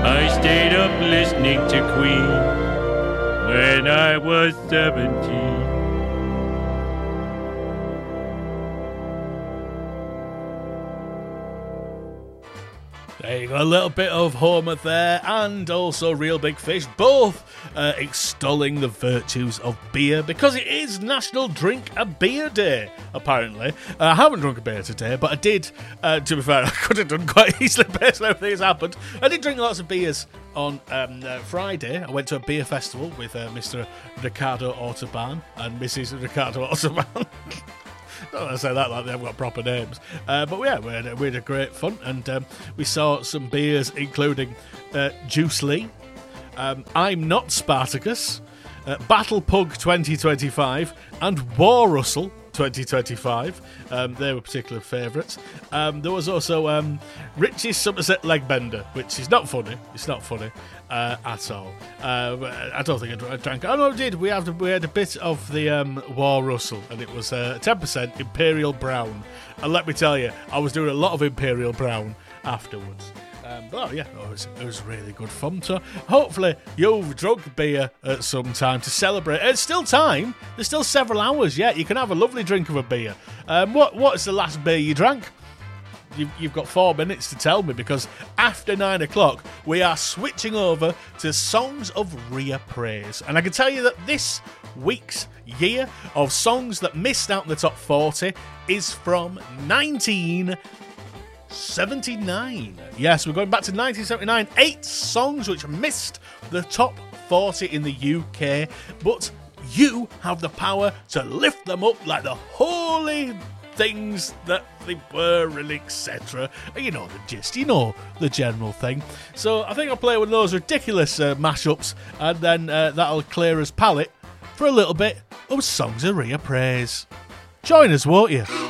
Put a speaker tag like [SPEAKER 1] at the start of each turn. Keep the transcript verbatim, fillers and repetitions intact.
[SPEAKER 1] I stayed up listening to Queen when I was seventeen.
[SPEAKER 2] There you go, a little bit of Homer there, and also Real Big Fish, both uh, extolling the virtues of beer, because it is National Drink a Beer Day, apparently. Uh, I haven't drunk a beer today, but I did, uh, to be fair, I could have done quite easily based on everything that's happened. I did drink lots of beers on um, uh, Friday. I went to a beer festival with uh, Mister Ricardo Autobahn and Missus Ricardo Autobahn. I don't want to say that like they haven't got proper names. Uh, but yeah, we had, we had a great fun, and um, we saw some beers including uh, Juice Lee, um, I'm Not Spartacus, uh, Battle Pug twenty twenty-five, and War Russell twenty twenty-five. Um, they were particular favourites. Um, there was also um, Richie's Somerset Legbender, which is not funny. It's not funny uh, at all. Uh, I don't think I drank. Oh no, I did. We had we had a bit of the um, War Russell, and it was uh, ten percent Imperial Brown. And let me tell you, I was doing a lot of Imperial Brown afterwards. Um, but oh, yeah, it was, it was really good fun. So hopefully you've drunk beer at some time to celebrate. It's still time. There's still several hours yet. You can have a lovely drink of a beer. Um, what What's the last beer you drank? You've, you've got four minutes to tell me, because after nine o'clock we are switching over to Songs of Rhea Praise. And I can tell you that this week's year of songs that missed out in the top forty is from nineteen seventy-nine. Yes, we're going back to nineteen seventy-nine. Eight songs which missed the top forty in the U K, but you have the power to lift them up like the holy things that they were, and et cetera. You know the gist, you know the general thing. So I think I'll play one of those ridiculous uh, mashups, and then uh, that'll clear us palate for a little bit of Songs of Rhea Praise. Join us, won't you?